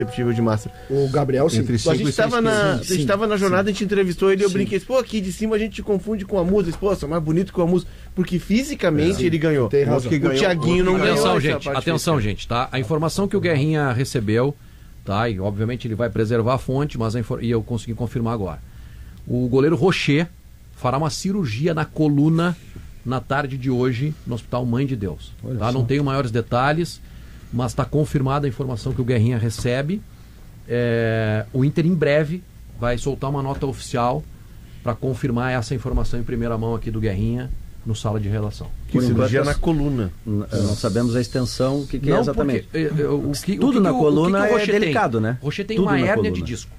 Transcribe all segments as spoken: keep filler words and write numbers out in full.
receptível de massa. O Gabriel, sim. Entre a gente estava na, sim, sim, na jornada, sim. A gente entrevistou ele e eu brinquei, pô, aqui de cima a gente confunde com a Musa. Pô, é mais bonito que a Musa. Porque fisicamente é, ele ganhou. Tem razão. Que ganhou. O Thiaguinho não ganhou. Atenção, gente, atenção, gente, tá? A informação que o Guerrinha recebeu, tá? E obviamente ele vai preservar a fonte, mas a infor... e eu consegui confirmar agora. O goleiro Rocher fará uma cirurgia na coluna na tarde de hoje no Hospital Mãe de Deus. Tá? Não tenho maiores detalhes, mas está confirmada a informação que o Guerrinha recebe. É... O Inter em breve vai soltar uma nota oficial para confirmar essa informação em primeira mão aqui do Guerrinha no sala de relação. Que cirurgia na coluna. Não sabemos a extensão, o que, que não, é exatamente. Porque, o que, Tudo o que na que, coluna o que que o é delicado, tem? né? O Rocher tem Tudo uma hérnia coluna. de disco.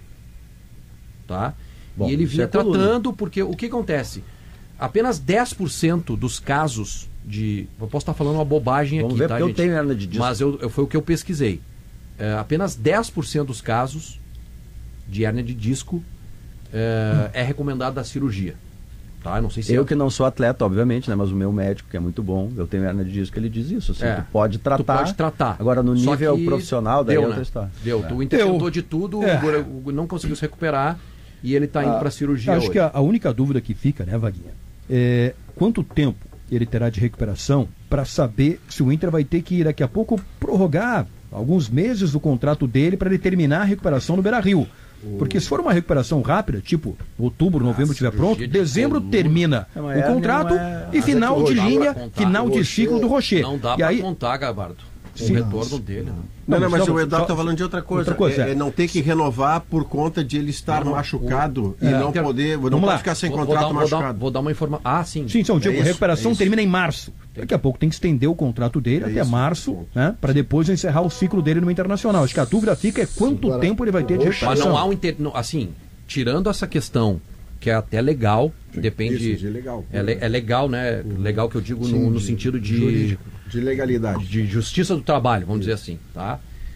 Tá? Bom, e ele vinha é tratando, coluna. porque o que acontece? Apenas dez por cento dos casos de... Eu posso estar falando uma bobagem Vamos aqui, ver, tá, porque gente? eu tenho hérnia de disco. Mas eu, eu, foi o que eu pesquisei. É, apenas dez por cento dos casos de hérnia de disco é, hum. é recomendado a cirurgia. Tá? Eu não sei se eu é... que não sou atleta, obviamente, né? Mas o meu médico, que é muito bom, eu tenho hérnia de disco, ele diz isso. Assim, é, tu pode tratar. Tu pode tratar. Agora, no Só nível que profissional, daí deu, é outra né? história. Deu. É. Tu tentou eu... de tudo, é. o, não conseguiu se recuperar e ele está indo ah, para cirurgia Acho hoje. que a, a única dúvida que fica, né, Vaguinha, é quanto tempo ele terá de recuperação para saber se o Inter vai ter que daqui a pouco prorrogar alguns meses do contrato dele para ele terminar a recuperação no Beira-Rio. Porque se for uma recuperação rápida, tipo outubro, novembro estiver pronto, de dezembro coluna. termina É, o contrato é... e final é de não linha, contar, final de Rocher, ciclo do Rocher. Não dá e para aí, contar, Gabardo, o Sim. retorno dele. Né? Não, não, mas só, o Eduardo só, está falando de outra coisa. outra coisa é, é. é não ter que renovar por conta de ele estar Não, não, machucado o, e é, não Inter, poder, não vamos pode lá. ficar sem Vou, contrato vou dar, machucado. Vou dar, vou dar uma informação. Ah, sim. Sim, só, Diego, É a isso, recuperação é isso. termina em março. Daqui a pouco tem que estender o contrato dele É até isso, março, ponto. né? Para depois encerrar o ciclo dele no Internacional. Acho que a dúvida fica é quanto Agora, tempo ele vai ter de Rocher- Mas recuperação. não há um inter... não, assim, tirando essa questão que é até legal, depende. Isso, de legal. É, le- é legal, né? Legal que eu digo Sim, no, no de- sentido de, jurídico. De legalidade. de justiça do trabalho, vamos dizer assim, tá?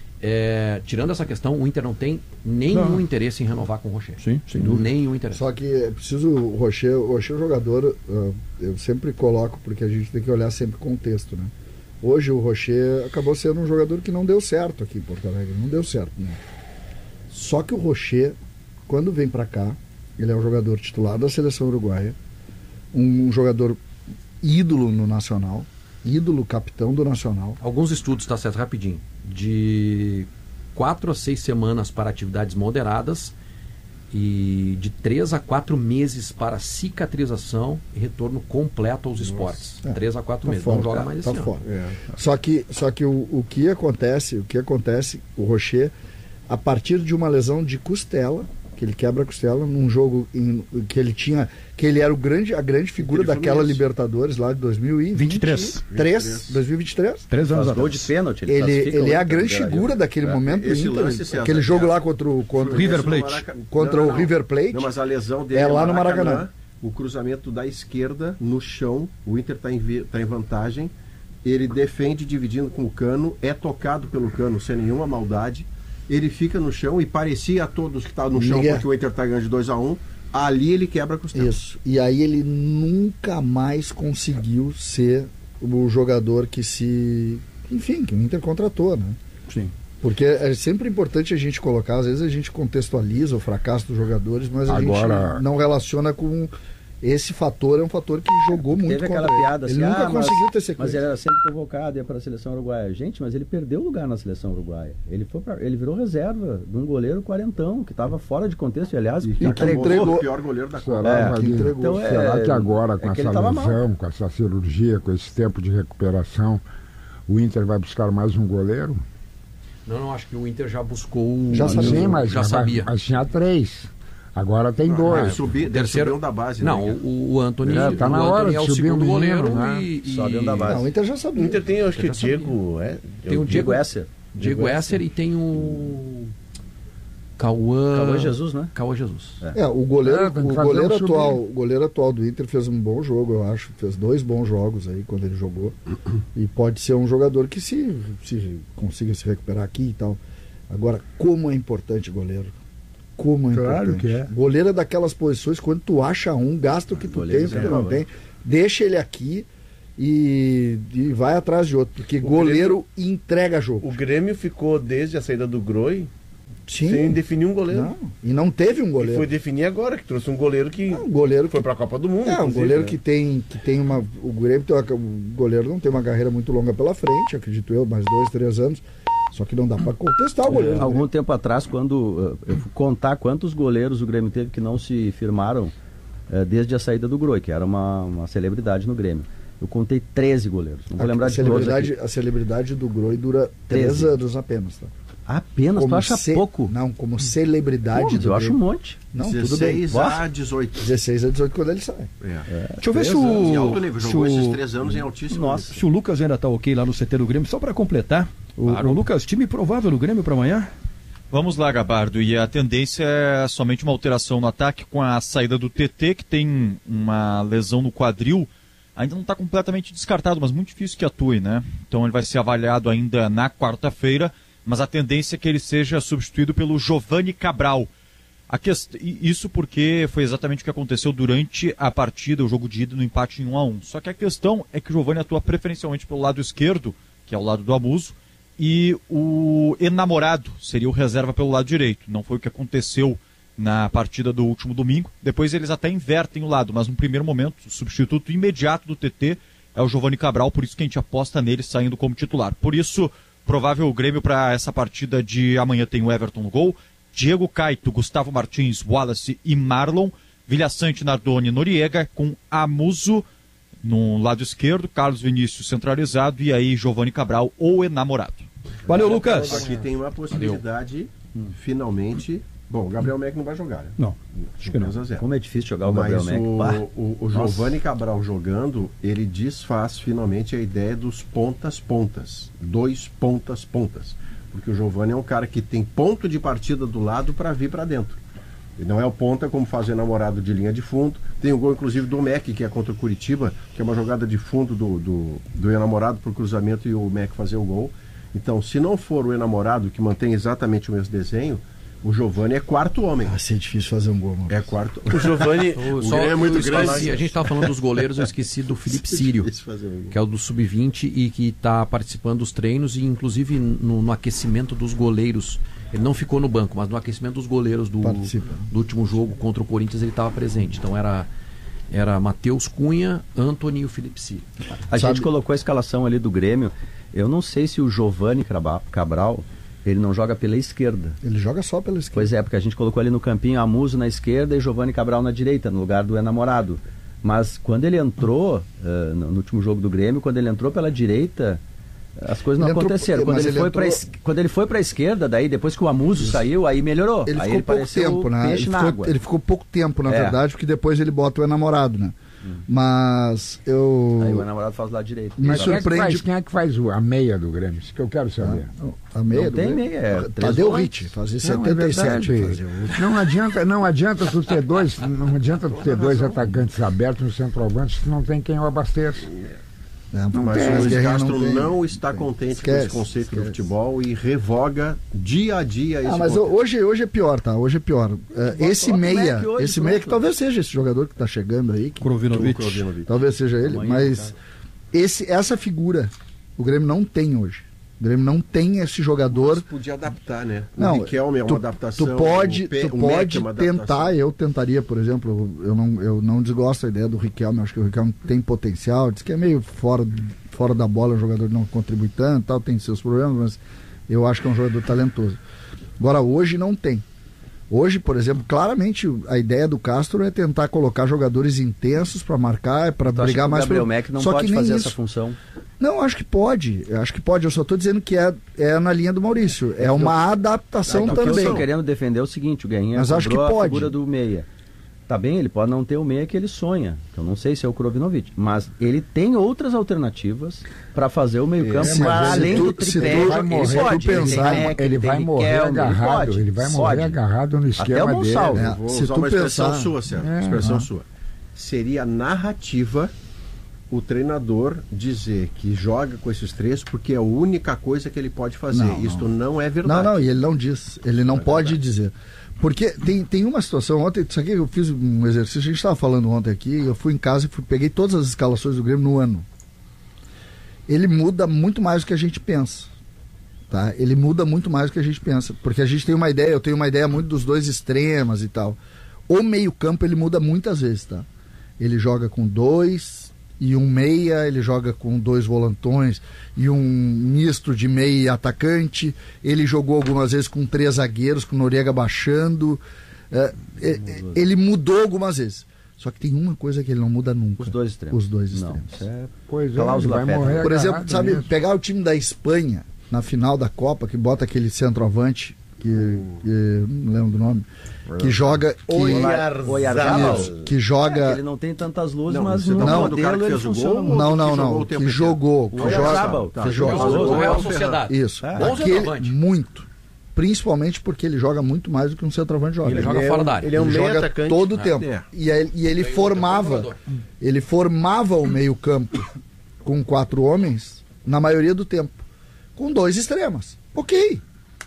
É, tirando essa questão, o Inter não tem nenhum Não. interesse em renovar com o Rocher. Sim, sem dúvida. Nenhum interesse. Só que é preciso, o Rocher, o Rocher é um jogador, uh, eu sempre coloco, porque a gente tem que olhar sempre o contexto, né? Hoje o Rocher acabou sendo um jogador que não deu certo aqui em Porto Alegre, não deu certo, né? Só que o Rocher, quando vem pra cá, ele é um jogador titular da seleção uruguaia, um, um jogador ídolo no Nacional, ídolo capitão do Nacional. Alguns estudos, tá certo, rapidinho, de quatro a seis semanas para atividades moderadas e de três a quatro meses para cicatrização e retorno completo aos esportes. É, Três a quatro tá meses. fora, Não joga tá- mais tá esse ano. fora. É. Só que, só que o, o que acontece, o que acontece, o Rocher, a partir de uma lesão de costela, que ele quebra a costela num jogo em, que ele tinha, que ele era o grande, a grande figura Ele daquela Fluminense. Libertadores lá de dois mil e vinte e três. dois mil e vinte e três? Três anos Faz gol atrás. de pênalti. Ele, classifica ele o é a Inter, grande Beira-Rio. figura daquele É. momento do Esse Inter. lance, César, Aquele é- jogo lá contra o, contra o River No Plate. Maraca- Contra o River Plate. Não, mas a lesão dele É lá no Maracanã. O cruzamento da esquerda no chão, o Inter está em, vi- tá em vantagem, ele defende dividindo com o Cano, é tocado pelo Cano sem nenhuma maldade, ele fica no chão e parecia a todos que estavam no chão Ninguém- porque o Inter está ganhando de dois a um, ali ele quebra a costela. Isso. E aí ele nunca mais conseguiu ser o jogador que se... Enfim, que o Inter contratou, né? Sim. Porque é sempre importante a gente colocar, às vezes a gente contextualiza o fracasso dos jogadores, mas a Agora- gente não relaciona com... Esse fator é um fator que jogou muito Teve aquela contra ele. piada assim, Ele nunca ah, mas- conseguiu ter Mas sequência. ele era sempre convocado, ia para a seleção uruguaia. Gente, mas ele perdeu lugar na seleção uruguaia. Ele, foi pra, ele virou reserva de um goleiro quarentão, que estava fora de contexto. E, aliás, E que entregou- acabou o pior goleiro da Copa. Será, É, Vaguinho? entregou. Então, é- Será que agora, com é que ele essa tava lesão, mal. com essa cirurgia, com esse tempo de recuperação, o Inter vai buscar mais um goleiro? Não, não, acho que o Inter já buscou. Já sabia. Sim, mas, já mas- sabia. mas tinha três. Agora tem Ah, dois. subir, deve Terceiro- subir um da base. Não, né, cara? o, o Anthony, É, tá na o hora Anthony de é o subir segundo um menino, goleiro né? e, e- Só dentro da base. Não, o Inter já O sabia. Inter tem, acho que Eu já sabia. Diego... É, tem o Diego Diego, Esser. Diego Esser e tem o Cauã Cauã Jesus, né? Cauã Jesus. É. É, o goleiro, É, tem que o fazer goleiro um subir. atual, o goleiro atual do Inter fez um bom jogo, eu acho, fez dois bons jogos aí quando ele jogou. E pode ser um jogador que se, se consiga se recuperar aqui e tal. Agora, como é importante goleiro? Como é Claro importante. que é. Goleiro é daquelas posições quando tu acha um, gasta o que tu Goleiro tem, o que tu é não bom, tem, deixa ele aqui e, e vai atrás de outro, porque O goleiro entrega jogo. O Grêmio ficou, desde a saída do Groi, Sim. sem definir um goleiro. Não. E não teve um E goleiro. foi definir agora, que trouxe um goleiro que Não, um goleiro foi que para a Copa do Mundo. É, um inclusive, goleiro né? que tem, que tem uma. O Grêmio tem uma, o goleiro não tem uma carreira muito longa pela frente, acredito eu, mais dois, três anos. Só que não dá para contestar o goleiro. Algum né? tempo atrás, quando uh, eu fui contar quantos goleiros o Grêmio teve que não se firmaram uh, desde a saída do Groi, que era uma, uma celebridade no Grêmio. Eu contei treze goleiros. Não vou a, lembrar a de todos celebridade, aqui. A celebridade do Groi dura três treze anos apenas. Tá? Apenas? Como Tu acha ce- pouco? Não, como celebridade Pô, mas do eu acho um Grêmio. monte. Não, tudo bem. dezesseis a dezoito. dezesseis a dezoito quando ele sai. É. Deixa eu ver se Em alto o, nível, se jogou esses o, três anos em altíssimo Nossa. se o Lucas ainda tá ok lá no C T do Grêmio, só para completar. O, Claro. o Lucas, time provável do Grêmio para amanhã? Vamos lá, Gabardo. E a tendência é somente uma alteração no ataque com a saída do T T, que tem uma lesão no quadril. Ainda não está completamente descartado, mas muito difícil que atue, né? Então ele vai ser avaliado ainda na quarta-feira, mas a tendência é que ele seja substituído pelo Giovani Cabral. A quest... Isso porque foi exatamente o que aconteceu durante a partida, o jogo de ida no empate em um a um. Só que a questão é que o Giovani atua preferencialmente pelo lado esquerdo, que é o lado do Amuso, e o enamorado seria o reserva pelo lado direito. Não foi o que aconteceu na partida do último domingo. Depois eles até invertem o lado, mas no primeiro momento o substituto imediato do T T é o Giovani Cabral, por isso que a gente aposta nele saindo como titular. Por isso, provável Grêmio para essa partida de amanhã tem o Everton no gol, Diego Caito, Gustavo Martins, Wallace e Marlon, Vilhaçante, Nardoni e Noriega, com Amuso no lado esquerdo, Carlos Vinícius centralizado e aí Giovani Cabral ou enamorado. Valeu, Lucas. Aqui tem uma possibilidade, finalmente. Bom, o Gabriel Mack não vai jogar, né? Não, acho que não. três a zero. Como é difícil jogar o Mas Gabriel Mack. Bah. o, o, o Giovani Cabral jogando, ele desfaz finalmente a ideia dos pontas-pontas. Dois pontas-pontas. Porque o Giovani é um cara que tem ponto de partida do lado para vir para dentro. Ele não é o ponta como fazer namorado de linha de fundo. Tem o gol, inclusive, do Mack, que é contra o Curitiba, que é uma jogada de fundo do, do, do enamorado para o cruzamento e o Mack fazer o gol. Então, se não for o enamorado que mantém exatamente o mesmo desenho, o Giovani é quarto homem. Vai ser difícil fazer um gol, mano. É quarto. O Giovani. O, O só, Grêmio é muito eu esqueci, grande. A gente estava falando dos goleiros, eu esqueci do Felipe Sírio, Difícil fazer um gol. que é o do sub vinte e que está participando dos treinos e inclusive no, no aquecimento dos goleiros. Ele não ficou no banco, mas no aquecimento dos goleiros do, Participa. do último jogo contra o Corinthians ele estava presente. Então era, era Matheus Cunha, Antony e o Felipe Sírio. A Sabe- gente colocou a escalação ali do Grêmio. Eu não sei se o Giovani Craba- Cabral, ele não joga pela esquerda. Ele joga só pela esquerda. Pois é, porque a gente colocou ali no campinho Amuso na esquerda e Giovani Cabral na direita, no lugar do enamorado. Mas quando ele entrou, uh, no, no último jogo do Grêmio, quando ele entrou pela direita, as coisas não Ele entrou- aconteceram. Quando mas ele, ele foi entrou- pra es... quando ele foi para a esquerda, daí depois que o Amuso saiu, aí melhorou. Ele aí ficou ele pouco pareceu tempo, né? Ele peixe na ficou, água. ele ficou pouco tempo, na É. verdade, porque depois ele bota o enamorado, né? Mas eu. Aí o enamorado faz do lado direito. Me Quem é que surpreende- faz- Quem é que faz o- a meia do Grêmio? Isso que eu quero saber. A meia Não do tem Grêmio? meia, é três Tadeu volantes. Ritt, fazia Não, é setenta e sete. verdade. fazia o- Não adianta, não adianta tu ter dois, não adianta tu ter dois atacantes abertos no centroavante se não tem quem o abasteça. É, Mas tem, o Luiz Guerrinha Castro tem. não está contente Esquece, com esse conceito esquece. do futebol e revoga dia a dia esse Ah, mas conceito. hoje, hoje é pior, tá? Hoje é pior. É, esse coloca o meia, Mac hoje, esse meia que pronto. talvez seja esse jogador que está chegando aí, que Krovinovic. Krovinovic. talvez seja ele, Amanhã, mas esse, essa figura o Grêmio não tem hoje. O Grêmio não tem esse jogador. Mas podia adaptar, né? O Não, Riquelme é uma tu, adaptação. tu pode, o Pe- tu o Mac pode é uma tentar, adaptação. eu tentaria, por exemplo, eu não, eu não desgosto da ideia do Riquelme, acho que o Riquelme tem potencial, diz que é meio fora, fora da bola, o jogador não contribui tanto, tal, tem seus problemas, mas eu acho que é um jogador talentoso. Agora, hoje não tem. Hoje, por exemplo, claramente a ideia do Castro é tentar colocar jogadores intensos para marcar, para Tu acha brigar que mais o Gabriel pelo- Mack não Só pode que nem fazer isso. essa função? Não, acho que pode. Eu acho que pode. Eu só estou dizendo que é, é na linha do Maurício. É uma adaptação O que eu também. estou querendo defender é o seguinte, o Guerrinha Mas acho cobrou que a pode. figura do meia. Tá bem, ele pode não ter o meia que ele sonha. Eu não sei se é o Krovinovic, mas ele tem outras alternativas para fazer o meio-campo, É, mas para ele- além tu- do se tripé. tu ele vai morrer, pode, tu ele tem pensar, Mac, ele vai tem morrer Riquelme, agarrado, pode, ele vai morrer pode. agarrado no esquema Até o dele. Gonçalves. É, Vou se usar tu uma expressão pensar- sua, Sérgio. É, expressão aham. sua. Seria narrativa o treinador dizer que joga com esses três porque é a única coisa que ele pode fazer. Não, não. Isto não é Não, verdade. não, e ele não diz. Ele não É pode verdade. dizer. Porque tem, tem uma situação, ontem, isso aqui eu fiz um exercício, a gente estava falando ontem aqui, eu fui em casa e fui, peguei todas as escalações do Grêmio no ano. Ele muda muito mais do que a gente pensa. tá? Ele muda muito mais do que a gente pensa, porque a gente tem uma ideia, eu tenho uma ideia muito dos dois extremas e tal. O meio campo ele muda muitas vezes, tá? Ele joga com dois e um meia, ele joga com dois volantões e um misto de meia e atacante. Ele jogou algumas vezes com três zagueiros, com o Noriega baixando. É, é, ele mudou algumas vezes. Só que tem uma coisa que ele não muda nunca. Os dois extremos. Os dois Não, extremos. isso é Pois é, cláusula ele vai pétrea. morrer Por exemplo, agarrado sabe, mesmo. pegar o time da Espanha na final da Copa, que bota aquele centroavante, que, que não lembro do nome, que joga... Que, Oyarzabal. Isso, que joga... É, ele não tem tantas luzes, Não, mas você no tá falando do modelo cara que ele fez o funciona gol? muito. Não, não, que jogou não. o tempo Que inteiro. jogou. O Que Oyarzabal, joga. tá, Que joga. jogou O Real Ferran. Sociedade. Isso. É. Bom Aquele, centroavante. muito. Principalmente porque ele joga muito mais do que um centroavante joga. Ele joga fora da área. Ele é um Ele meio joga atacante. todo o É. tempo. É. E, ele, e ele formava ele formava o meio campo com quatro homens na maioria do tempo, com dois extremas. Ok.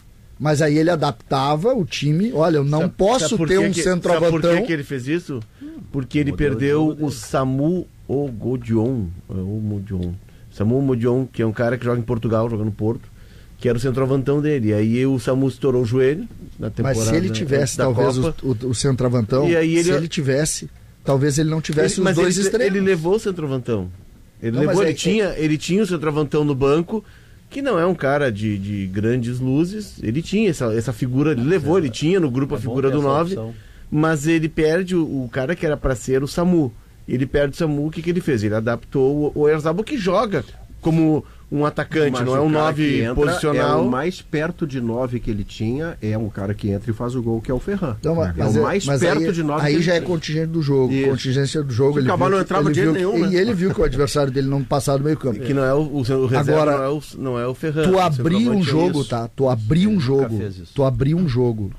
Mas aí ele adaptava o time. Olha, eu não Sabe- posso sabe por ter que um que- Sabe centroavantão. por que, que ele fez isso? Porque ele Modelo de perdeu jogo dele. o Samu Ogodion. é, O Modion. Samu Modion, que é um cara que joga em Portugal, joga no Porto, que era o centroavantão dele. E aí o Samu estourou o joelho na temporada. Mas se ele tivesse, antes da talvez, o, Copa. o, o centroavantão, E aí ele- se ele tivesse, talvez ele não tivesse Ele- os mas dois ele, extremos. ele levou o centroavantão. Ele Não, levou, mas ele, é- tinha, ele tinha o centroavantão no banco, que não é um cara de, de grandes luzes. Ele tinha essa, essa figura, ele levou, ele tinha no grupo a É bom figura ter do essa nove, opção. mas ele perde o, o cara que era para ser o Samu. Ele perde o Samu, o que, que ele fez? Ele adaptou o, o Oyarzabal, que joga como um atacante, Mas não é o um cara nove que entra posicional. É o mais perto de nove que ele tinha, é um cara que entra e faz o gol, que é o Ferran. Então, mas, é o mais mas perto aí, de nove. aí que já é ele tinha. contingente do jogo. Isso. Contingência do jogo. Se Ele acabar, viu não que- entrava ele de jeito viu que- nenhum, né? E ele viu que o adversário dele não passava do meio campo. Que não é o, o, o reserva, Agora, não, é o, não é o Ferran. Tu o abrir um centroavante é jogo, isso. tá? Tu abrir um nunca jogo. fez isso. Tu abrir um jogo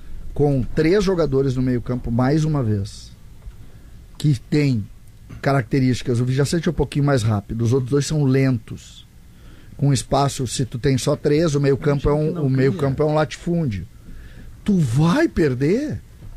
com três jogadores no meio campo, mais uma vez, que tem características. O Vijaçante é um pouquinho mais rápido, os outros dois são lentos. Com espaço, se tu tem só três, o meio campo é um, o meio campo é um latifúndio. Tu vai perder.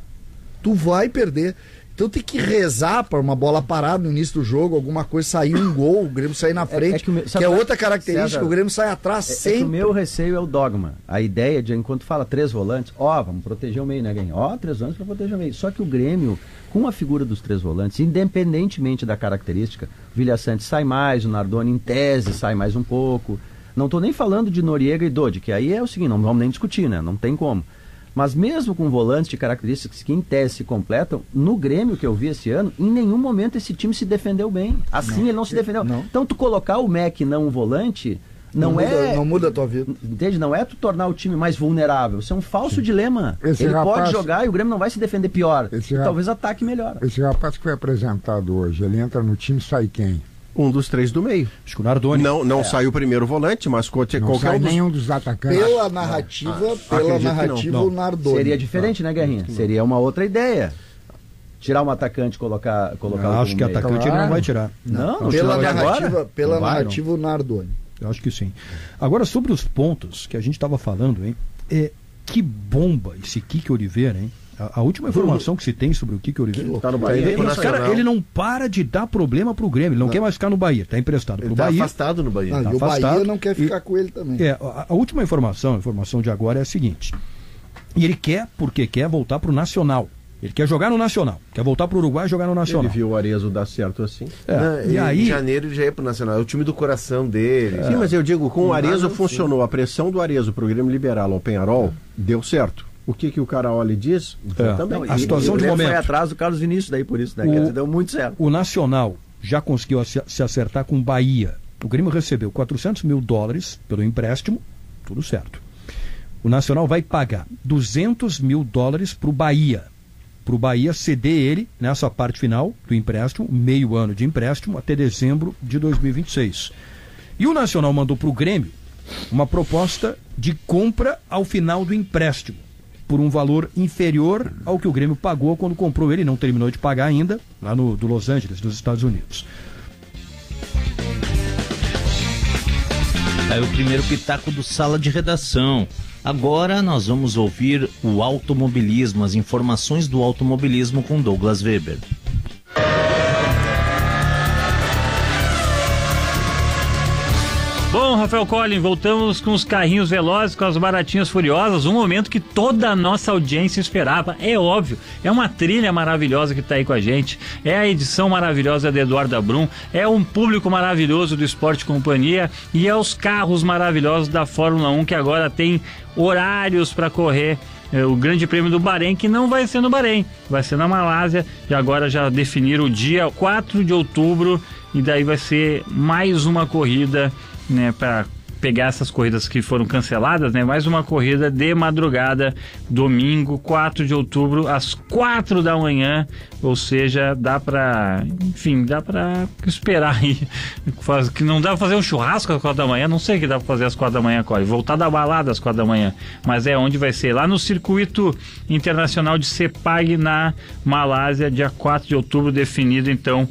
Tu vai perder. Então tem que rezar para uma bola parada no início do jogo, alguma coisa, sair um gol, o Grêmio sair na frente, é que o meu- que, sabe é qual- outra característica, César, o Grêmio sai atrás É, é que sempre. o meu receio é o dogma. A ideia de, enquanto fala três volantes, ó, vamos proteger o meio, né, Guilherme? Ó, três volantes para proteger o meio. Só que o Grêmio, com a figura dos três volantes, independentemente da característica, o Villaçante sai mais, o Nardoni, em tese, sai mais um pouco. Não estou nem falando de Noriega e Dodi, que aí é o seguinte, não vamos nem discutir, né? Não tem como. Mas mesmo com volantes de características que em tese se completam, no Grêmio que eu vi esse ano, em nenhum momento esse time se defendeu bem. Assim ele não se defendeu. não. Então tu colocar o Mac não um volante, não, Não é... muda- não muda a tua vida. Entende? Não é tu tornar o time mais vulnerável. Isso é um falso dilema. Esse ele rapaz- pode jogar e o Grêmio não vai se defender pior. Esse E ra- talvez ataque melhor. Esse rapaz que foi apresentado hoje, ele entra no time, sai quem? Um dos três do meio. Acho que o Nardoni. Não, não sai o primeiro volante, mas qualquer, Não qualquer sai um dos... nenhum dos atacantes. Pela narrativa, pela acredito que não. narrativa, Não. o Nardoni. Seria diferente, né, Guerrinha? Seria uma outra ideia. Tirar um atacante e colocar, colocar Eu o acho que meio. atacante ele não Claro. vai tirar. Não, não Pela tira narrativa, agora. pela Não vai, narrativa o Nardoni. Eu acho que sim. Agora, sobre os pontos que a gente estava falando, hein? É, que bomba esse Kike Oliveira, hein? A, a última informação que se tem sobre o Kike Oliveira. Tá no Tá Bahia. indo pro Mas, cara, Nacional. ele não para de dar problema pro Grêmio. Ele não, quer mais ficar no Bahia. Tá emprestado pro Ele tá Bahia. afastado no Bahia. Ah, Tá e o afastado. Bahia não quer ficar E- com ele também. É, a, a última informação, a informação de agora é a seguinte. E ele quer, porque quer voltar pro Nacional. Ele quer jogar no Nacional. Quer voltar pro Uruguai e jogar no Ele Nacional. viu o Arezo dar certo assim. É, Não, e em aí, janeiro ele já ia pro Nacional. É o time do coração dele. Sim, mas eu digo, com o Mas Arezo não, funcionou. A pressão do Arezo pro Grêmio liberá-lo ao Penharol deu certo. O que que o cara olha e diz? É. Também. Não, A e- situação e o de Grêmio momento. foi atrás do Carlos Vinícius daí por isso, né? O- Quer dizer, deu muito certo. o Nacional já conseguiu se se acertar com o Bahia. O Grêmio recebeu quatrocentos mil dólares pelo empréstimo, tudo certo. O Nacional vai pagar duzentos mil dólares para o Bahia. Para o Bahia ceder ele nessa parte final do empréstimo, meio ano de empréstimo, até dezembro de dois mil e vinte e seis. E o Nacional mandou para o Grêmio uma proposta de compra ao final do empréstimo, por um valor inferior ao que o Grêmio pagou quando comprou ele, não terminou de pagar ainda, lá no do Los Angeles, nos Estados Unidos. Aí o primeiro pitaco do Sala de Redação. Agora nós vamos ouvir o automobilismo, as informações do automobilismo com Douglas Weber. Bom, Rafael Collin, voltamos com os carrinhos velozes, com as baratinhas furiosas, um momento que toda a nossa audiência esperava, é óbvio, é uma trilha maravilhosa que está aí com a gente, é a edição maravilhosa de Eduardo Brum, é um público maravilhoso do Esporte Companhia e é os carros maravilhosos da Fórmula um que agora tem horários para correr. O Grande Prêmio do Bahrein, que não vai ser no Bahrein, vai ser na Malásia, e agora já definiram o dia quatro de outubro, e daí vai ser mais uma corrida, né, para pegar essas corridas que foram canceladas, né, mais uma corrida de madrugada, domingo, quatro de outubro, às quatro da manhã, ou seja, dá pra, enfim, dá pra esperar aí, faz, que não dá pra fazer um churrasco às quatro da manhã, não sei o que dá pra fazer às quatro da manhã, Corey, voltar da balada às quatro da manhã, mas é onde vai ser, lá no Circuito Internacional de Sepang, na Malásia, dia quatro de outubro, definido então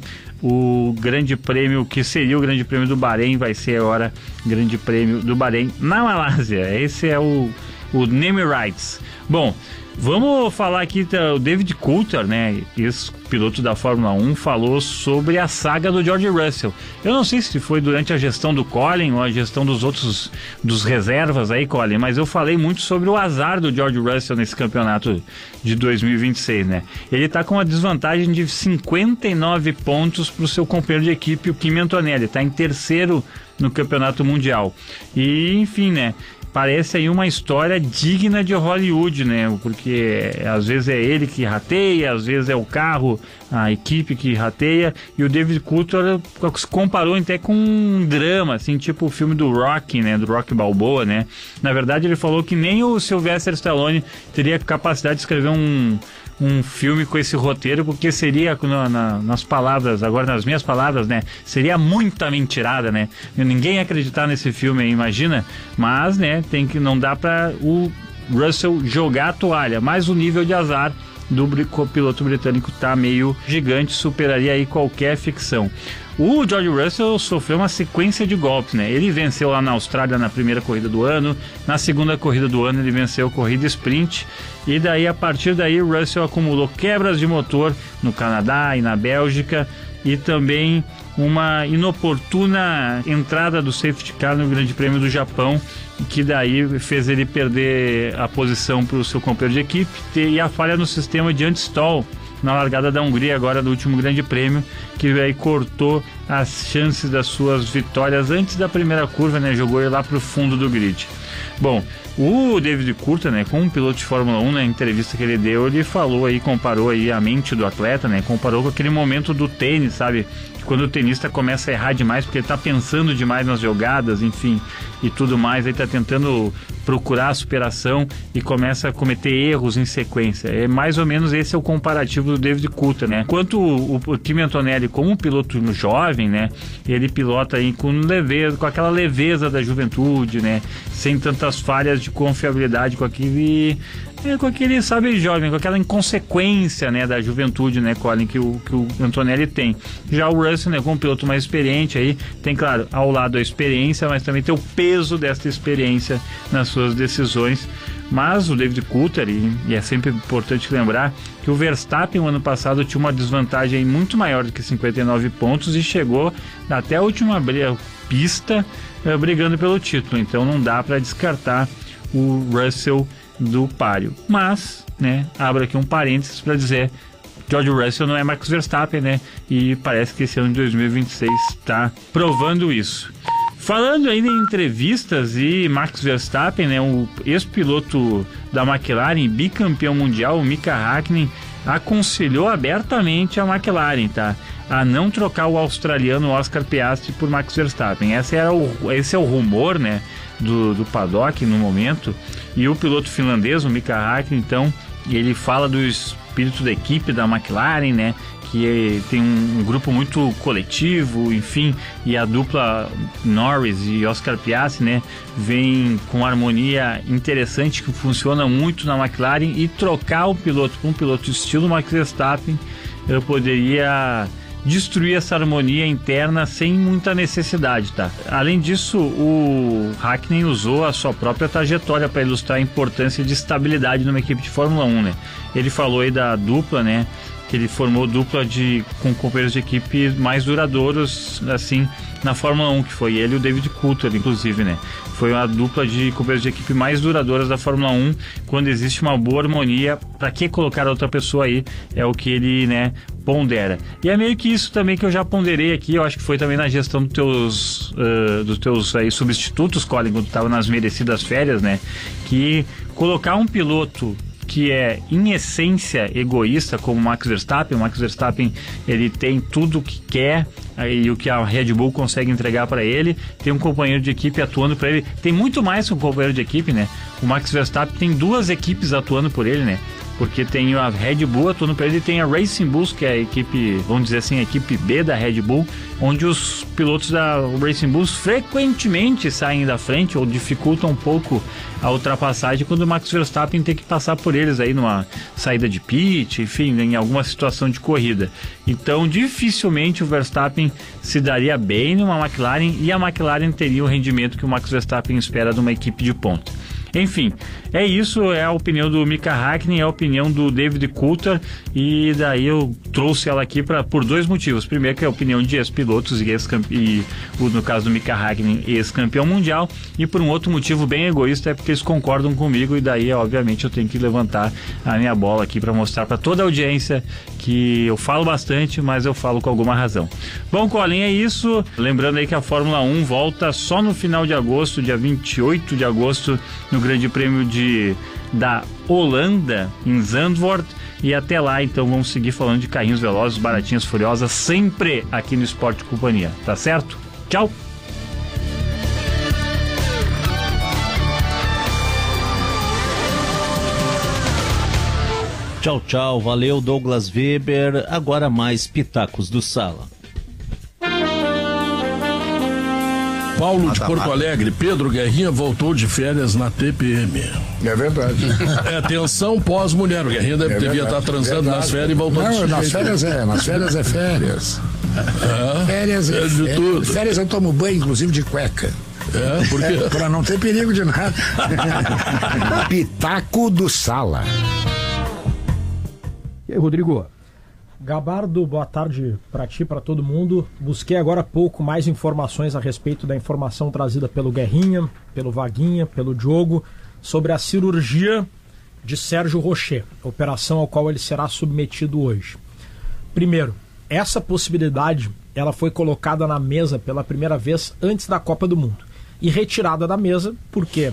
o grande prêmio, que seria o grande prêmio do Bahrein, vai ser agora grande prêmio do Bahrein na Malásia. Esse é o, o name rights. Bom, vamos falar aqui, o David Coulthard, né, ex-piloto da Fórmula um, falou sobre a saga do George Russell. Eu não sei se foi durante a gestão do Colin ou a gestão dos outros, dos reservas aí, Colin, mas eu falei muito sobre o azar do George Russell nesse campeonato de dois mil e vinte e seis, né? Ele tá com uma desvantagem de cinquenta e nove pontos para o seu companheiro de equipe, o Kimi Antonelli, tá em terceiro no campeonato mundial. E, enfim, né, parece aí uma história digna de Hollywood, né? Porque às vezes é ele que rateia, às vezes é o carro, a equipe que rateia. E o David Coulthard se comparou até com um drama, assim, tipo o filme do Rocky, né? Do Rocky Balboa, né? Na verdade, ele falou que nem o Sylvester Stallone teria capacidade de escrever um... um filme com esse roteiro, porque seria, na, na, nas palavras, agora nas minhas palavras, né, seria muita mentirada, né, ninguém ia acreditar nesse filme aí, imagina, mas, né, tem que, não dá pra o Russell jogar a toalha, mas o nível de azar do piloto britânico tá meio gigante, superaria aí qualquer ficção. O George Russell sofreu uma sequência de golpes, né? Ele venceu lá na Austrália na primeira corrida do ano, na segunda corrida do ano ele venceu a corrida sprint, e daí a partir daí o Russell acumulou quebras de motor no Canadá e na Bélgica, e também uma inoportuna entrada do safety car no Grande Prêmio do Japão, que daí fez ele perder a posição para o seu companheiro de equipe, e a falha no sistema de anti-stall na largada da Hungria, agora do último Grande Prêmio, que aí cortou as chances das suas vitórias antes da primeira curva, né? Jogou ele lá para o fundo do grid. Bom, o David Coulthard, né, como um piloto de Fórmula um, na entrevista que ele deu, ele falou aí, comparou aí a mente do atleta, né, comparou com aquele momento do tênis, sabe, quando o tenista começa a errar demais, porque ele tá pensando demais nas jogadas, enfim, e tudo mais, ele tá tentando procurar a superação e começa a cometer erros em sequência. É mais ou menos esse é o comparativo do David Coulthard, né? Enquanto o, o Kimi Antonelli, como um piloto jovem, né, ele pilota aí com leveza, com aquela leveza da juventude, né, sem tantas falhas de confiabilidade, com aquele é, com aquele, sabe, jovem, com aquela inconsequência, né, da juventude, né, Colin, que o, que o Antonelli tem. Já o Russell, né, como um piloto mais experiente aí, tem, claro, ao lado a experiência, mas também tem o peso dessa experiência nas suas decisões. Mas o David Coulthard, e, e é sempre importante lembrar que o Verstappen o ano passado tinha uma desvantagem muito maior do que cinquenta e nove pontos e chegou até a última pista eh, brigando pelo título, então não dá para descartar o Russell do páreo. Mas, né, abro aqui um parênteses para dizer, George Russell não é Max Verstappen, né, e parece que esse ano de dois mil e vinte e seis está provando isso. Falando ainda em entrevistas, e Max Verstappen, né, o ex-piloto da McLaren, bicampeão mundial, o Mika Häkkinen, aconselhou abertamente a McLaren, tá, a não trocar o australiano Oscar Piastri por Max Verstappen. Esse, era o, esse é o rumor, né, do, do paddock no momento. E o piloto finlandês, o Mika Häkkinen, então, ele fala do espírito da equipe da McLaren, né, que é, tem um, um grupo muito coletivo, enfim, e a dupla Norris e Oscar Piastri, né, vem com harmonia interessante, que funciona muito na McLaren, e trocar o piloto por um piloto estilo Max Verstappen, eu poderia destruir essa harmonia interna sem muita necessidade, tá? Além disso, o Hakkinen usou a sua própria trajetória para ilustrar a importância de estabilidade numa equipe de Fórmula um, né? Ele falou aí da dupla, né? Que ele formou dupla de, com companheiros de equipe mais duradouros, assim, na Fórmula um, que foi ele e o David Coulthard, inclusive, né? Foi uma dupla de companheiros de equipe mais duradouras da Fórmula um, quando existe uma boa harmonia. Para que colocar outra pessoa aí? É o que ele, né, pondera. E é meio que isso também que eu já ponderei aqui, eu acho que foi também na gestão dos teus, uh, dos teus aí, substitutos, Colin, quando tu estava nas merecidas férias, né? Que colocar um piloto que é, em essência, egoísta, como o Max Verstappen. O Max Verstappen, ele tem tudo o que quer e o que a Red Bull consegue entregar para ele. Tem um companheiro de equipe atuando para ele. Tem muito mais que um companheiro de equipe, né? O Max Verstappen tem duas equipes atuando por ele, né? Porque tem a Red Bull atuando para ele e tem a Racing Bulls, que é a equipe, vamos dizer assim, a equipe B da Red Bull, onde os pilotos da Racing Bulls frequentemente saem da frente ou dificultam um pouco a ultrapassagem quando o Max Verstappen tem que passar por eles aí numa saída de pit, enfim, em alguma situação de corrida. Então, dificilmente o Verstappen se daria bem numa McLaren e a McLaren teria o rendimento que o Max Verstappen espera de uma equipe de ponta. Enfim, é isso, é a opinião do Mika Hakkinen, é a opinião do David Coulthard, e daí eu trouxe ela aqui pra, por dois motivos. Primeiro, que é a opinião de ex-pilotos e, ex e no caso do Mika Hakkinen, ex-campeão mundial, e por um outro motivo bem egoísta, é porque eles concordam comigo, e daí, obviamente, eu tenho que levantar a minha bola aqui para mostrar para toda a audiência que eu falo bastante, mas eu falo com alguma razão. Bom, Colin, é isso. Lembrando aí que a Fórmula um volta só no final de agosto, dia vinte e oito de agosto, no Grande Prêmio de, da Holanda, em Zandvoort. E até lá, então, vamos seguir falando de carrinhos velozes, baratinhas furiosas, sempre aqui no Esporte Companhia. Tá certo? Tchau! Tchau, tchau. Valeu, Douglas Weber. Agora mais pitacos do Sala. Paulo de Porto Alegre, Pedro Guerrinha voltou de férias na T P M. É verdade. É tensão pós-mulher. O Guerrinha deve, é devia estar transando verdade. nas férias e voltou Não, de nas férias é, nas férias é férias. É, férias é, é de é, tudo. Férias eu tomo banho, inclusive de cueca. É, por quê? É, pra não ter perigo de nada. Pitaco do Sala. E aí, Rodrigo? Gabardo, boa tarde para ti, para todo mundo. Busquei agora há pouco mais informações a respeito da informação trazida pelo Guerrinha, pelo Vaguinha, pelo Diogo, sobre a cirurgia de Sérgio Rocher, operação ao qual ele será submetido hoje. Primeiro, essa possibilidade ela foi colocada na mesa pela primeira vez antes da Copa do Mundo e retirada da mesa porque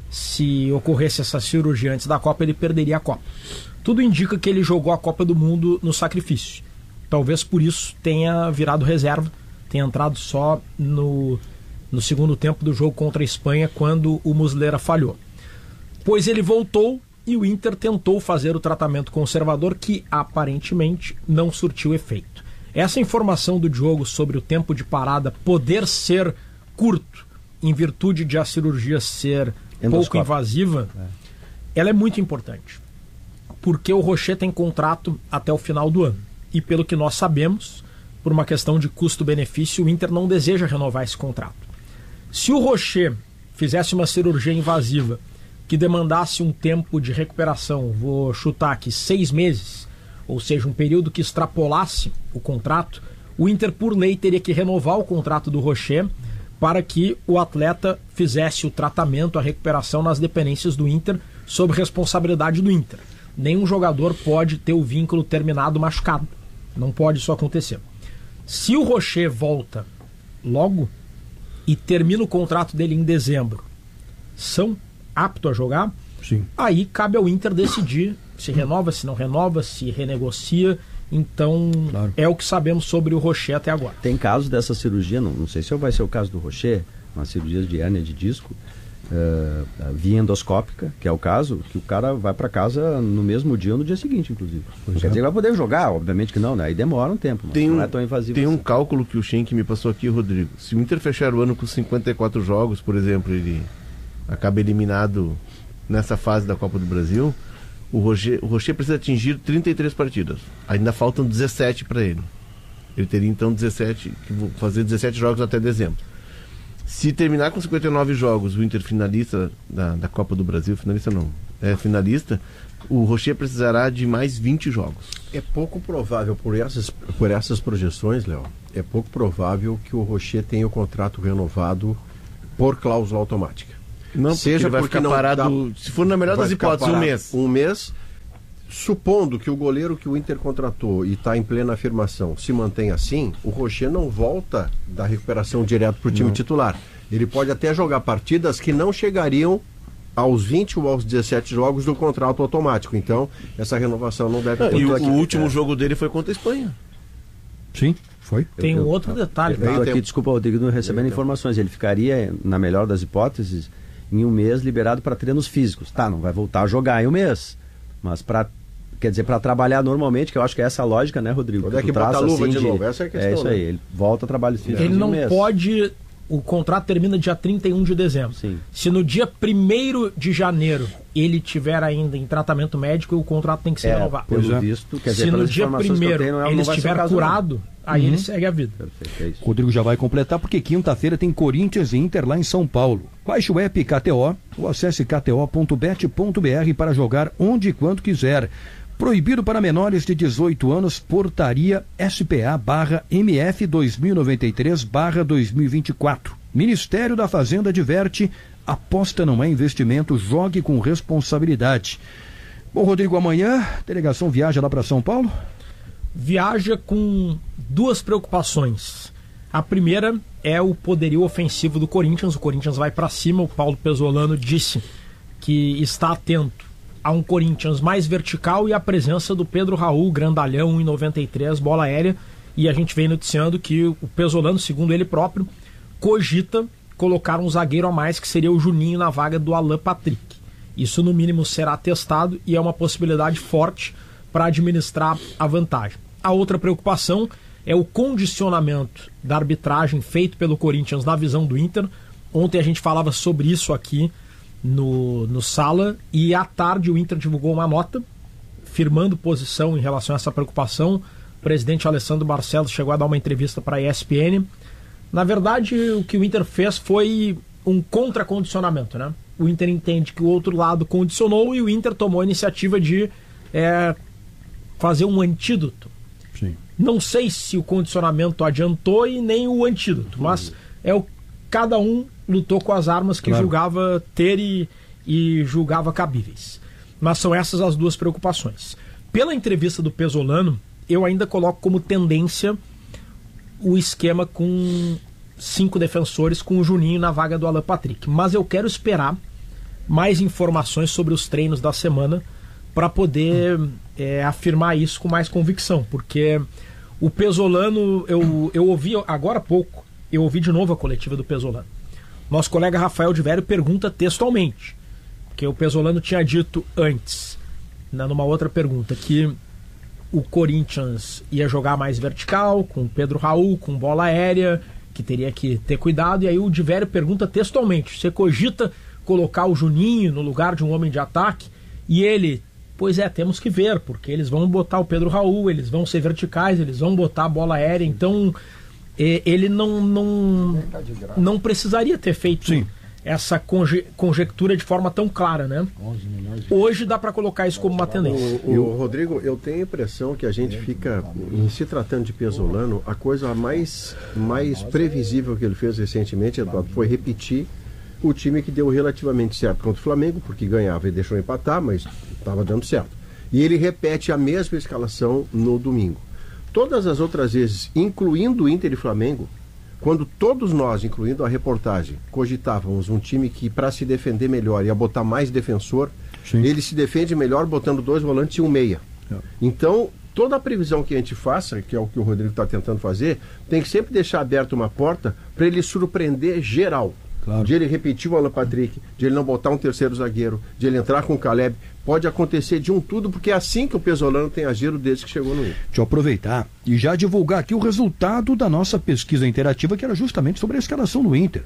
se ocorresse essa cirurgia antes da Copa, ele perderia a Copa. Tudo indica que ele jogou a Copa do Mundo no sacrifício. Talvez por isso tenha virado reserva, tenha entrado só no, no segundo tempo do jogo contra a Espanha, quando o Muslera falhou. Pois ele voltou e o Inter tentou fazer o tratamento conservador, que aparentemente não surtiu efeito. Essa informação do Diogo sobre o tempo de parada poder ser curto, em virtude de a cirurgia ser pouco invasiva, é. ela é muito importante. Porque o Rocher tem contrato até o final do ano. E pelo que nós sabemos, por uma questão de custo-benefício, o Inter não deseja renovar esse contrato. Se o Rocher fizesse uma cirurgia invasiva que demandasse um tempo de recuperação, vou chutar aqui, seis meses, ou seja, um período que extrapolasse o contrato, o Inter, por lei, teria que renovar o contrato do Rocher para que o atleta fizesse o tratamento, a recuperação nas dependências do Inter, sob responsabilidade do Inter. Nenhum jogador pode ter o vínculo terminado machucado. Não pode isso acontecer. Se o Rocher volta logo e termina o contrato dele em dezembro, são aptos a jogar? Sim. Aí cabe ao Inter decidir se renova, se não renova, se renegocia. Então, claro. É o que sabemos sobre o Rocher até agora. Tem casos dessa cirurgia, não, não sei se vai ser o caso do Rocher, uma cirurgia de hérnia de disco, Uh, via endoscópica, que é o caso, que o cara vai para casa no mesmo dia ou no dia seguinte, inclusive. Pois Quer é. dizer que vai poder jogar, obviamente que não, né? Aí demora um tempo, mas tem não um, é tão invasivo Tem assim. um cálculo que o Schenck me passou aqui, Rodrigo. Se o Inter fechar o ano com cinquenta e quatro jogos, por exemplo, ele acaba eliminado nessa fase da Copa do Brasil, o Rocher, o Rocher precisa atingir trinta e três partidas. Ainda faltam dezessete para ele. Ele teria então dezessete, que vou fazer dezessete jogos até dezembro. Se terminar com cinquenta e nove jogos, o Inter finalista da, da Copa do Brasil, finalista não, é finalista, o Rocher precisará de mais vinte jogos. É pouco provável, por essas, por essas projeções, Léo, é pouco provável que o Rocher tenha o contrato renovado por cláusula automática. Não, seja ele vai porque ficar não parado, dá, se for na melhor das hipóteses, um mês. Um mês, supondo que o goleiro que o Inter contratou e está em plena afirmação se mantém assim, o Rocher não volta da recuperação direto para o time não. titular. Ele pode até jogar partidas que não chegariam aos vinte ou aos dezessete jogos do contrato automático. Então, essa renovação não deve ter. E o, o último é. jogo dele foi contra a Espanha. Sim, foi. Tem um outro detalhe. Eu estou aqui, desculpa, Rodrigo, não recebendo informações. Ele ficaria, na melhor das hipóteses, em um mês liberado para treinos físicos. Tá, não vai voltar a jogar em um mês. Mas para, quer dizer, para trabalhar normalmente, que eu acho que é essa a lógica, né, Rodrigo? Quando é que bota a luva assim de novo? Essa é a questão. É isso aí, né? Ele volta a trabalho físico. Ele em um não mês. pode... O contrato termina dia trinta e um de dezembro. Sim. Se no dia primeiro de janeiro ele tiver ainda em tratamento médico, o contrato tem que ser é, renovado. Pelo é. visto, quer dizer, se no dia primeiro tenho, ele estiver curado, não. aí uhum. ele segue a vida. Perfeito, é isso. Rodrigo já vai completar, porque quinta-feira tem Corinthians e Inter lá em São Paulo. Baixe o app K T O ou acesse k t o ponto bet ponto b r para jogar onde e quando quiser. Proibido para menores de dezoito anos, portaria S P A barra M F dois mil e noventa e três barra dois mil e vinte e quatro. Ministério da Fazenda adverte, aposta não é investimento, jogue com responsabilidade. Bom, Rodrigo, amanhã a delegação viaja lá para São Paulo? Viaja com duas preocupações. A primeira é o poderio ofensivo do Corinthians. O Corinthians vai para cima, o Paulo Pesolano disse que está atento a um Corinthians mais vertical e a presença do Pedro Raul, grandalhão, um e noventa e três, bola aérea, e a gente vem noticiando que o Pesolano, segundo ele próprio, cogita colocar um zagueiro a mais, que seria o Juninho na vaga do Alan Patrick. Isso no mínimo será testado e é uma possibilidade forte para administrar a vantagem. A outra preocupação é o condicionamento da arbitragem feito pelo Corinthians na visão do Inter. Ontem a gente falava sobre isso aqui No, no Sala, e à tarde o Inter divulgou uma nota firmando posição em relação a essa preocupação. O presidente Alessandro Barcelos chegou a dar uma entrevista para a E S P N. Na verdade, o que o Inter fez foi um contracondicionamento, né? O Inter entende que o outro lado condicionou e o Inter tomou a iniciativa de é, fazer um antídoto. Sim. Não sei se o condicionamento adiantou e nem o antídoto, mas é o cada um lutou com as armas que claro. julgava ter e, e julgava cabíveis. Mas são essas as duas preocupações. Pela entrevista do Pesolano, eu ainda coloco como tendência o esquema com cinco defensores, com o Juninho na vaga do Alan Patrick. Mas eu quero esperar mais informações sobre os treinos da semana para poder é, afirmar isso com mais convicção. Porque o Pesolano, eu, eu ouvi agora há pouco, eu ouvi de novo a coletiva do Pesolano. Nosso colega Rafael de Vério pergunta textualmente, porque o Pesolano tinha dito antes, né, numa outra pergunta, que o Corinthians ia jogar mais vertical, com o Pedro Raul, com bola aérea, que teria que ter cuidado, e aí o de Vério pergunta textualmente, você cogita colocar o Juninho no lugar de um homem de ataque? E ele, pois é, temos que ver, porque eles vão botar o Pedro Raul, eles vão ser verticais, eles vão botar a bola aérea, então ele não, não, não precisaria ter feito Sim. essa conje, conjectura de forma tão clara, né? Hoje dá para colocar isso como uma tendência. O, o, Rodrigo, eu tenho a impressão que a gente fica, em se tratando de Pesolano, a coisa mais, mais previsível que ele fez recentemente, Eduardo, foi repetir o time que deu relativamente certo contra o Flamengo, porque ganhava e deixou empatar, mas estava dando certo. E ele repete a mesma escalação no domingo. Todas as outras vezes, incluindo Inter e Flamengo, quando todos nós, incluindo a reportagem, cogitávamos um time que, para se defender melhor, ia botar mais defensor, Sim. ele se defende melhor botando dois volantes e um meia. É. Então, toda a previsão que a gente faça, que é o que o Rodrigo está tentando fazer, tem que sempre deixar aberta uma porta para ele surpreender geral. Claro. De ele repetir o Alan Patrick, de ele não botar um terceiro zagueiro, de ele entrar com o Caleb. Pode acontecer de um tudo, porque é assim que o Pesolano tem agido desde que chegou no Inter. Deixa eu aproveitar e já divulgar aqui o resultado da nossa pesquisa interativa, que era justamente sobre a escalação do Inter.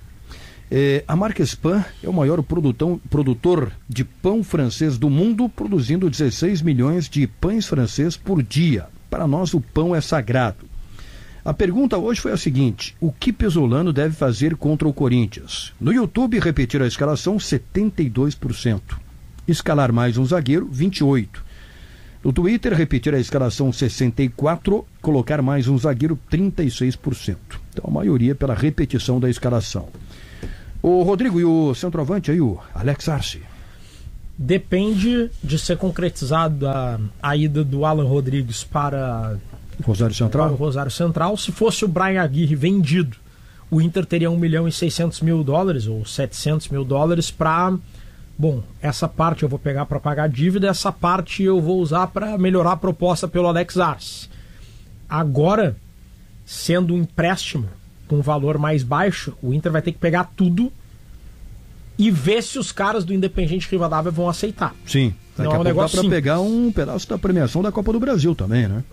É, a marca Spam é o maior produtão, produtor de pão francês do mundo, produzindo dezesseis milhões de pães francês por dia. Para nós o pão é sagrado. A pergunta hoje foi a seguinte: o que Pesolano deve fazer contra o Corinthians? No YouTube, repetir a escalação, setenta e dois por cento. Escalar mais um zagueiro, vinte e oito por cento. No Twitter, repetir a escalação, sessenta e quatro por cento. Colocar mais um zagueiro, trinta e seis por cento. Então, a maioria pela repetição da escalação. O Rodrigo, e o centroavante aí, o Alex Arce? Depende de ser concretizada a, a ida do Alan Rodrigues para Rosário Central. Para o Rosário Central. Se fosse o Brian Aguirre vendido, o Inter teria um milhão e seiscentos mil dólares ou setecentos mil dólares para... Bom, essa parte eu vou pegar para pagar a dívida, essa parte eu vou usar para melhorar a proposta pelo Alex Arce. Agora, sendo um empréstimo com um valor mais baixo, o Inter vai ter que pegar tudo e ver se os caras do Independiente Rivadavia vão aceitar. Sim, daqui Não a é um pouco dá negócio para simples. pegar um pedaço da premiação da Copa do Brasil também, né?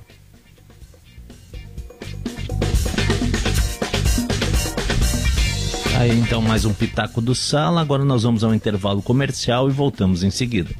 Aí então mais um Pitaco do Sala. Agora nós vamos ao intervalo comercial e voltamos em seguida.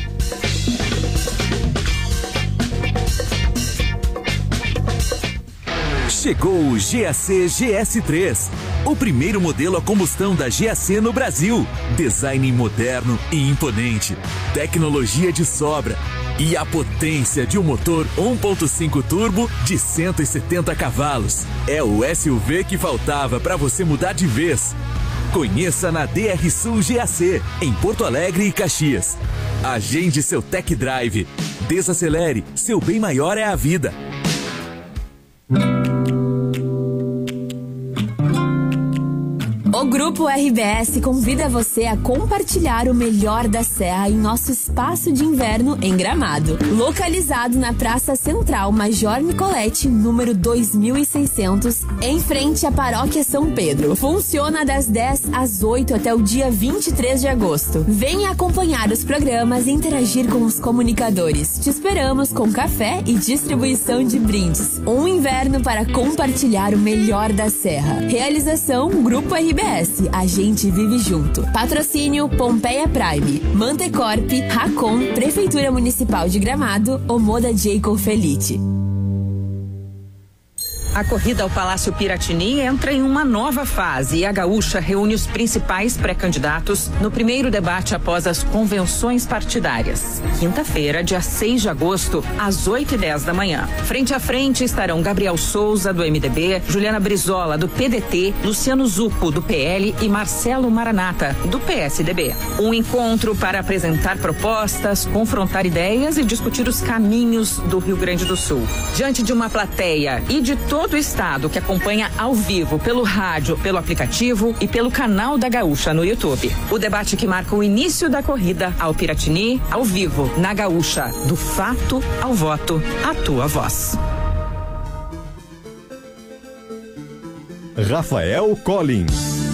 Chegou o G A C G S três, o primeiro modelo a combustão da G A C no Brasil. Design moderno e imponente, tecnologia de sobra e a potência de um motor um ponto cinco turbo de cento e setenta cavalos. É o S U V que faltava para você mudar de vez. Conheça na D R Sul G A C, em Porto Alegre e Caxias. Agende seu Tech Drive. Desacelere, seu bem maior é a vida. O Grupo R B S convida você a compartilhar o melhor da Serra em nosso espaço de inverno em Gramado. Localizado na Praça Central Major Nicolete, número dois mil e seiscentos, em frente à Paróquia São Pedro. Funciona das dez às oito até o dia vinte e três de agosto. Venha acompanhar os programas e interagir com os comunicadores. Te esperamos com café e distribuição de brindes. Um inverno para compartilhar o melhor da Serra. Realização Grupo R B S. A gente vive junto. Patrocínio Pompeia Prime, Mantecorp, Racon, Prefeitura Municipal de Gramado, Omoda Jacob Felite. A corrida ao Palácio Piratini entra em uma nova fase e a Gaúcha reúne os principais pré-candidatos no primeiro debate após as convenções partidárias. Quinta-feira, dia seis de agosto, às oito e dez da manhã. Frente a frente estarão Gabriel Souza, do M D B, Juliana Brizola, do P D T, Luciano Zucco, do P L e Marcelo Maranata, do P S D B. Um encontro para apresentar propostas, confrontar ideias e discutir os caminhos do Rio Grande do Sul. Diante de uma plateia e de todo Todo o estado que acompanha ao vivo pelo rádio, pelo aplicativo e pelo canal da Gaúcha no YouTube. O debate que marca o início da corrida ao Piratini, ao vivo, na Gaúcha. Do fato ao voto, a tua voz. Rafael Collins.